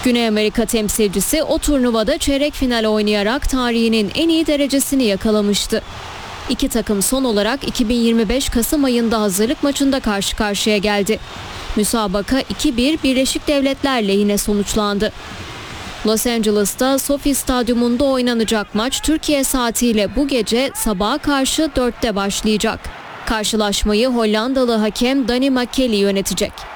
Güney Amerika temsilcisi o turnuvada çeyrek final oynayarak tarihinin en iyi derecesini yakalamıştı. İki takım son olarak 2025 Kasım ayında hazırlık maçında karşı karşıya geldi. Müsabaka 2-1 Birleşik Devletler lehine sonuçlandı. Los Angeles'ta Sophie Stadyumunda oynanacak maç Türkiye saatiyle bu gece sabaha karşı 4'te başlayacak. Karşılaşmayı Hollandalı hakem Danny McKelly yönetecek.